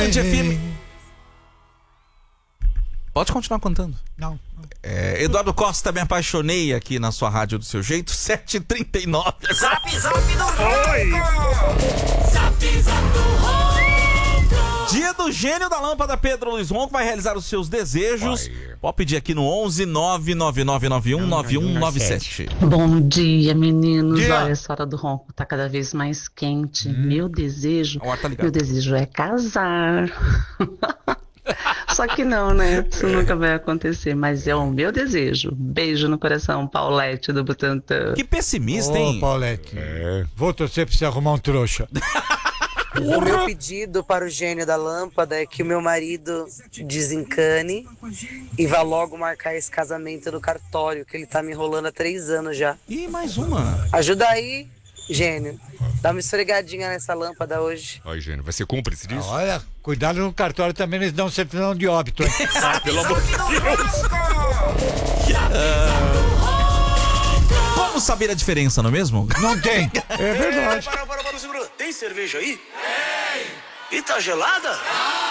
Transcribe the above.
Band FM. Pode continuar contando. Não. Eduardo Costa, me apaixonei aqui na sua rádio do seu jeito, 7h39. Zap, zap do Oi! Zap, zap do Ronco. Dia do gênio da lâmpada, Pedro Luiz Ronco vai realizar os seus desejos. Pode pedir aqui no 11 99991 9197. Bom dia, meninos. Dia. Olha, essa hora do ronco tá cada vez mais quente. Meu desejo, O ar tá ligado. meu desejo é casar. Só que não, né? Isso nunca vai acontecer, mas é o meu desejo. Beijo no coração, Paulette do Butantã. Que pessimista, Ô, hein? Paulette. Vou torcer pra você arrumar um trouxa. O meu pedido para o gênio da lâmpada é que o meu marido desencane e vá logo marcar esse casamento no cartório, que ele tá me enrolando há 3 anos já. E mais uma. Ajuda aí, gênio. Dá uma esfregadinha nessa lâmpada hoje. Ai, Gênio, vai ser cúmplice disso? Olha, cuidado no cartório também, eles dão certidão de óbito, hein? Pelo amor de Deus. Vamos saber a diferença, não é mesmo? Não tem. É verdade. Para, segura. Tem cerveja aí? Tem. E tá gelada?